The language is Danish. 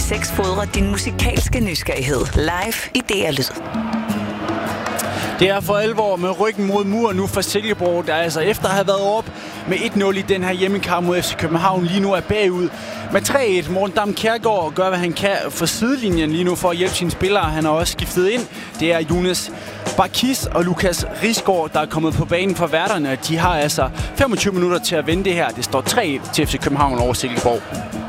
6 fodrer din musikalske nysgerrighed. Live i DR Lyd. Det er for alvor med ryggen mod muren nu for Silkeborg, der altså efter at have været op med 1-0 i den her hjemmekamp mod FC København lige nu er bagud med 3-1. Morten Dam Kjærgaard gør, hvad han kan for sidelinjen lige nu for at hjælpe sine spillere. Han har også skiftet ind. Det er Jonas Barkis og Lukas Risgaard, der er kommet på banen for værterne. De har altså 25 minutter til at vinde det her. Det står 3-1 til FC København over Silkeborg.